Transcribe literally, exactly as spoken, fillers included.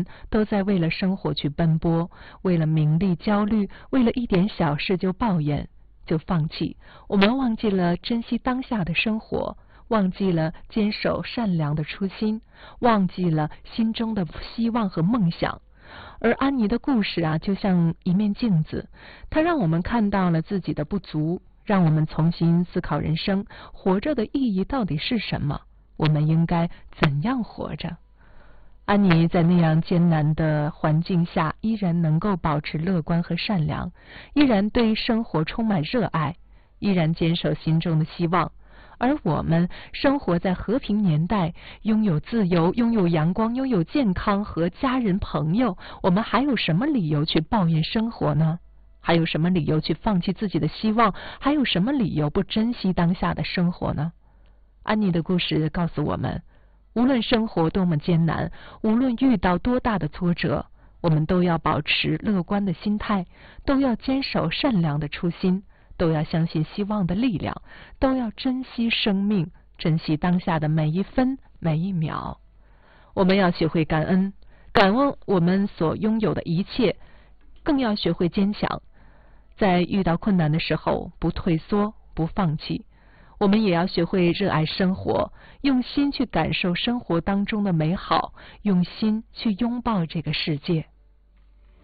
人都在为了生活去奔波，为了名利焦虑，为了一点小事就抱怨，就放弃。我们忘记了珍惜当下的生活，忘记了坚守善良的初心，忘记了心中的希望和梦想。而安妮的故事啊，就像一面镜子，它让我们看到了自己的不足，让我们重新思考人生，活着的意义到底是什么？我们应该怎样活着？安妮在那样艰难的环境下，依然能够保持乐观和善良，依然对生活充满热爱，依然坚守心中的希望。而我们生活在和平年代，拥有自由，拥有阳光，拥有健康和家人朋友，我们还有什么理由去抱怨生活呢？还有什么理由去放弃自己的希望？还有什么理由不珍惜当下的生活呢？安妮的故事告诉我们，无论生活多么艰难，无论遇到多大的挫折，我们都要保持乐观的心态，都要坚守善良的初心，都要相信希望的力量，都要珍惜生命，珍惜当下的每一分每一秒。我们要学会感恩，感恩我们所拥有的一切，更要学会坚强。在遇到困难的时候，不退缩，不放弃。我们也要学会热爱生活，用心去感受生活当中的美好，用心去拥抱这个世界。